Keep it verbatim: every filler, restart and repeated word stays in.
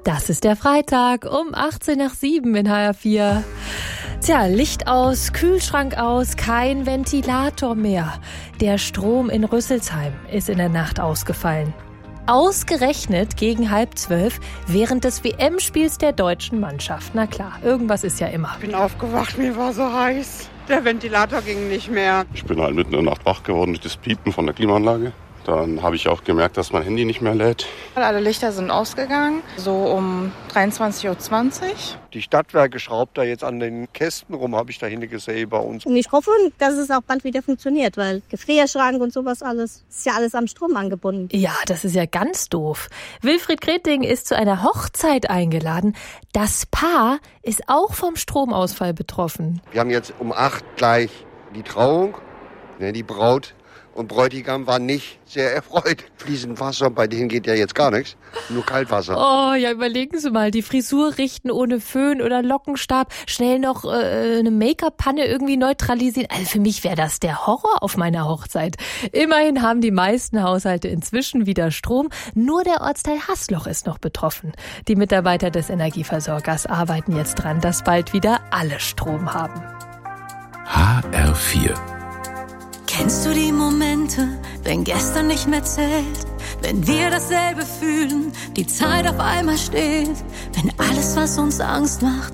Das ist der Freitag um achtzehn nach sieben in H R vier. Tja, Licht aus, Kühlschrank aus, kein Ventilator mehr. Der Strom in Rüsselsheim ist in der Nacht ausgefallen. Ausgerechnet gegen halb zwölf während des W M-Spiels der deutschen Mannschaft. Na klar, irgendwas ist ja immer. Ich bin aufgewacht, mir war so heiß. Der Ventilator ging nicht mehr. Ich bin halt mitten in der Nacht wach geworden durch das Piepen von der Klimaanlage. Dann habe ich auch gemerkt, dass mein Handy nicht mehr lädt. Alle Lichter sind ausgegangen, so um dreiundzwanzig Uhr zwanzig. Die Stadtwerke schraubt da jetzt an den Kästen rum, habe ich da hinten gesehen bei uns. Und ich hoffe, dass es auch bald wieder funktioniert, weil Gefrierschrank und sowas alles, ist ja alles am Strom angebunden. Ja, das ist ja ganz doof. Wilfried Kreting ist zu einer Hochzeit eingeladen. Das Paar ist auch vom Stromausfall betroffen. Wir haben jetzt um acht gleich die Trauung, ne, die Braut. Und Bräutigam war nicht sehr erfreut. Fließend Wasser, bei denen geht ja jetzt gar nichts, nur Kaltwasser. Oh, ja, überlegen Sie mal, die Frisur richten ohne Föhn oder Lockenstab, schnell noch äh, eine Make-up-Panne irgendwie neutralisieren. Also für mich wäre das der Horror auf meiner Hochzeit. Immerhin haben die meisten Haushalte inzwischen wieder Strom. Nur der Ortsteil Haßloch ist noch betroffen. Die Mitarbeiter des Energieversorgers arbeiten jetzt dran, dass bald wieder alle Strom haben. H R vier. Kennst du die Momente, wenn gestern nicht mehr zählt, wenn wir dasselbe fühlen, die Zeit auf einmal steht, wenn alles, was uns Angst macht,